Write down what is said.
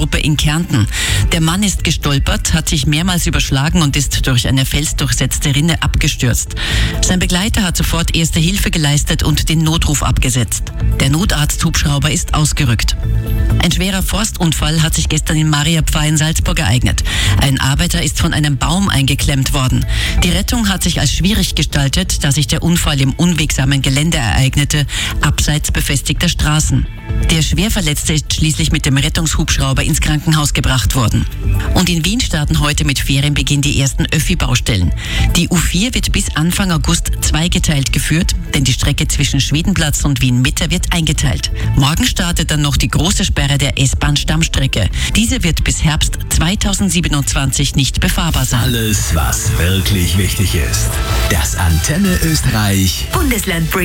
Gruppe in Kärnten. Der Mann ist gestolpert, hat sich mehrmals überschlagen und ist durch eine felsdurchsetzte Rinne abgestürzt. Sein Begleiter hat sofort erste Hilfe geleistet und den Notruf abgesetzt. Der Notarzthubschrauber ist ausgerückt. Ein schwerer Forstunfall hat sich gestern in Mariapfarr in Salzburg ereignet. Ein Arbeiter ist von einem Baum eingeklemmt worden. Die Rettung hat sich als schwierig gestaltet, da sich der Unfall im unwegsamen Gelände ereignete, abseits befestigter Straßen. Der Schwerverletzte ist schließlich mit dem Rettungshubschrauber ins Krankenhaus gebracht worden. Und in Wien starten heute mit Ferienbeginn die ersten Öffi-Baustellen. Die U4 wird bis Anfang August zweigeteilt geführt, denn die Strecke zwischen Schwedenplatz und Wien-Mitte wird eingeteilt. Morgen startet dann noch die große Sperre der S-Bahn-Stammstrecke. Diese wird bis Herbst 2027 nicht befahrbar sein. Alles, was wirklich wichtig ist. Das Antenne Österreich Bundesland